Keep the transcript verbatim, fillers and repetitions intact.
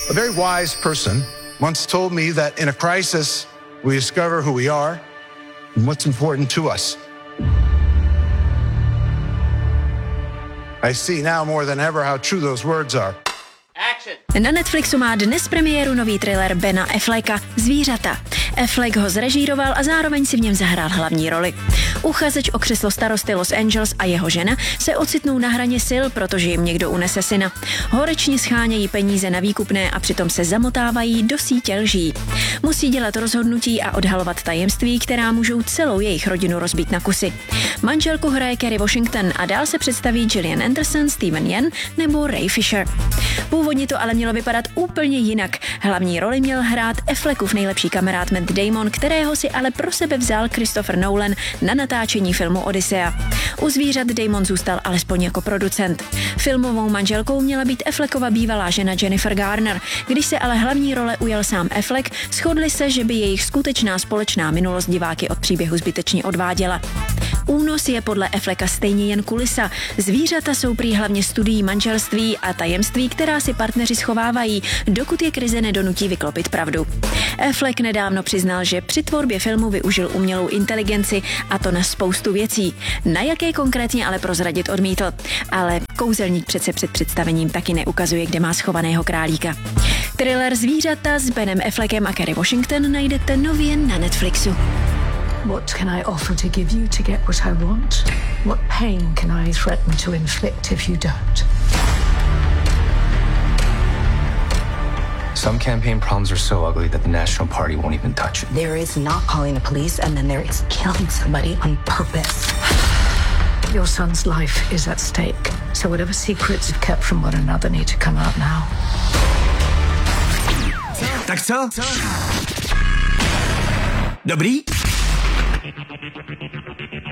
A very wise person once told me that in a crisis, we discover who we are and what's important to us. I see now more than ever how true those words are. Na Netflixu má dnes premiéru nový thriller Bena Afflecka Zvířata. Affleck ho zrežíroval a zároveň si v něm zahrál hlavní roli. Uchazeč o křeslo starosty Los Angeles a jeho žena se ocitnou na hraně sil, protože jim někdo unese syna. Horečně schánějí peníze na výkupné a přitom se zamotávají do sítě lží. Musí dělat rozhodnutí a odhalovat tajemství, která můžou celou jejich rodinu rozbít na kusy. Manželku hraje Kerry Washington a dál se představí Gillian Anderson, Steven Yeun nebo Ray Fisher. Původně to ale mělo vypadat úplně jinak. Hlavní roli měl hrát Affleckův nejlepší kamarád Matt Damon, kterého si ale pro sebe vzal Christopher Nolan na natáčení filmu Odyssea. U Zvířat Damon zůstal alespoň jako producent. Filmovou manželkou měla být Affleckova bývalá žena Jennifer Garner. Když se ale hlavní role ujal sám Affleck, shodli se, že by jejich skutečná společná minulost diváky od příběhu zbytečně odváděla. Únos je podle Afflecka stejně jen kulisa. Zvířata jsou prý hlavně studií manželství a tajemství, která si partneři schovávají, dokud je krize nedonutí vyklopit pravdu. Affleck nedávno přiznal, že při tvorbě filmu využil umělou inteligenci, a to na spoustu věcí. Na jaké konkrétně ale prozradit odmítl. Ale kouzelník přece před představením taky neukazuje, kde má schovaného králíka. Thriller Zvířata s Benem Affleckem a Kerry Washington najdete nově na Netflixu. What can I offer to give you to get what I want? What pain can I threaten to inflict if you don't? Some campaign problems are so ugly that the National Party won't even touch it. There is not calling the police, and then there is killing somebody on purpose. Your son's life is at stake, so whatever secrets you've kept from one another need to come out now. Tak co? Dobrý?